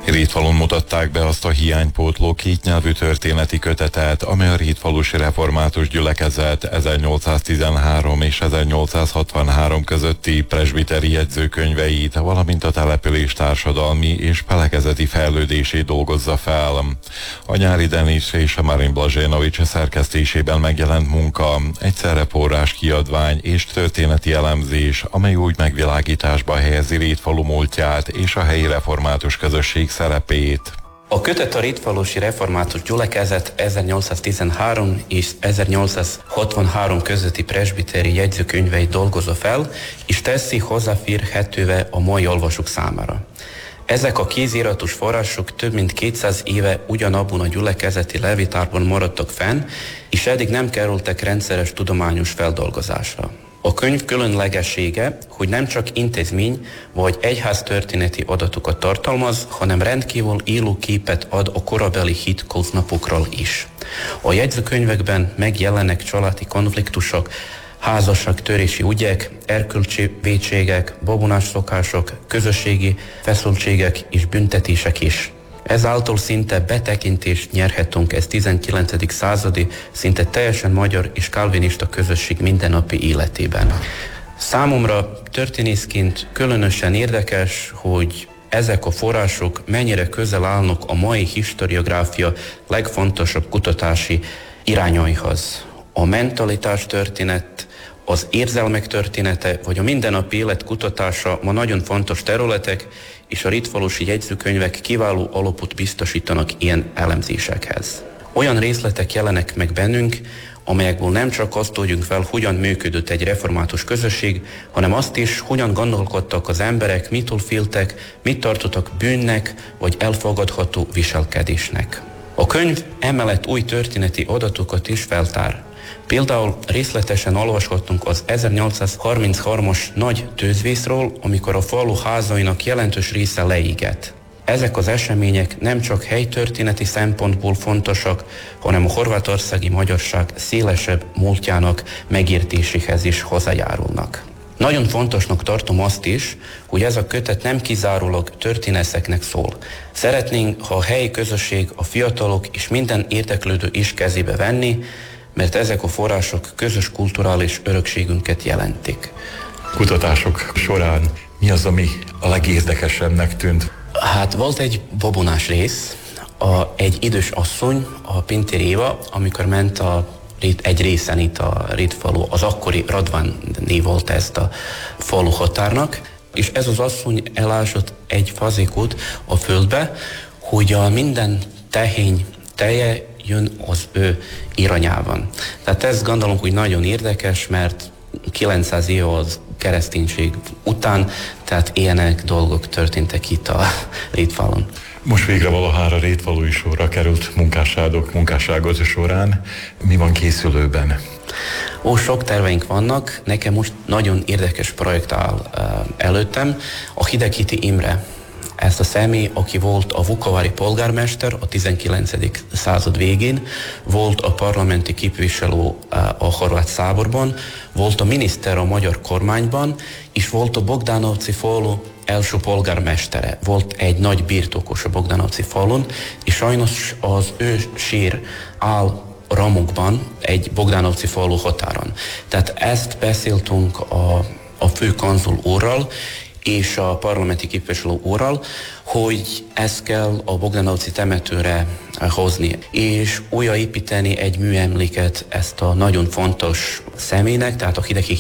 Rétfalun mutatták be azt a hiánypótló kétnyelvű történeti kötetet, amely a rétfalusi református gyülekezet 1813 és 1863 közötti presbiteri jegyzőkönyveit, valamint a település társadalmi és felekezeti fejlődését dolgozza fel. A Nyári Denis és a Marin Blazsenovics szerkesztésében megjelent munka, egyszerre forrás kiadvány és történeti elemzés, amely úgy megvilágításba helyezi Rétfalu múltját és a helyi református közösség szerepét. A kötet a rétfalusi református gyülekezet 1813 és 1863 közötti presbiteri jegyzőkönyveit dolgozza fel, és teszi hozzáférhetővé a mai olvasók számára. Ezek a kéziratos források több mint 200 éve ugyanabban a gyülekezeti levéltárban maradtak fenn, és eddig nem kerültek rendszeres tudományos feldolgozásra. A könyv különlegessége, hogy nem csak intézmény vagy egyház történeti adatokat tartalmaz, hanem rendkívül élő képet ad a korabeli hétköznapokról is. A jegyzőkönyvekben megjelennek családi konfliktusok, házasságtörési ügyek, erkölcsi vétségek, babonás szokások, közösségi feszültségek és büntetések is. Ezáltal szinte betekintést nyerhetünk ez 19. századi, szinte teljesen magyar és kalvinista közösség mindennapi életében. Számomra történészként különösen érdekes, hogy ezek a források mennyire közel állnak a mai historiográfia legfontosabb kutatási irányaihoz. A mentalitás történet, az érzelmek története, vagy a mindennapi élet kutatása ma nagyon fontos területek, és a rétfalusi jegyzőkönyvek kiváló alapot biztosítanak ilyen elemzésekhez. Olyan részletek jelenek meg bennünk, amelyekből nem csak azt tudjunk fel, hogyan működött egy református közösség, hanem azt is, hogyan gondolkodtak az emberek, mitől féltek, mit tartottak bűnnek, vagy elfogadható viselkedésnek. A könyv emellett új történeti adatokat is feltár. Például részletesen olvashattunk az 1833-as nagy tűzvészről, amikor a falu házainak jelentős része leégett. Ezek az események nem csak helytörténeti szempontból fontosak, hanem a horvátországi magyarság szélesebb múltjának megértéséhez is hozzájárulnak. Nagyon fontosnak tartom azt is, hogy ez a kötet nem kizárólag történészeknek szól. Szeretnénk, ha a helyi közösség, a fiatalok és minden érdeklődő is kezébe venni, mert ezek a források közös kulturális örökségünket jelentik. Kutatások során mi az, ami a legérdekesebbnek tűnt? Hát volt egy babonás rész, egy idős asszony, a Pintér Éva, amikor ment egy részen itt a Rétfalu, az akkori Radván név volt ezt a falu határnak, és ez az asszony elásott egy fazékot a földbe, hogy a minden tehény teje jön az ő irányában. Tehát ezt gondolom, hogy nagyon érdekes, mert 900 év az kereszténység után, tehát ilyenek dolgok történtek itt a Rétfalun. Most végre valahára rétfalui sorra került munkásságot során. Mi van készülőben? Sok terveink vannak. Nekem most nagyon érdekes projekt áll előttem. A Hidegkiti Imre. Ezt a személy, aki volt a vukovári polgármester a 19. század végén, volt a parlamenti képviselő a horvát száborban, volt a miniszter a magyar kormányban, és volt a Bogdanovci falu első polgármestere. Volt egy nagy birtokos a Bogdanovci falun, és sajnos az ő sír áll Ramokban, egy Bogdanovci falu határon. Tehát ezt beszéltünk a főkonzul úrral, és a parlamenti képviselő úrral, hogy ezt kell a Bogdanovci temetőre hozni, és újraépíteni egy műemléket ezt a nagyon fontos személynek, tehát a Hidegkiti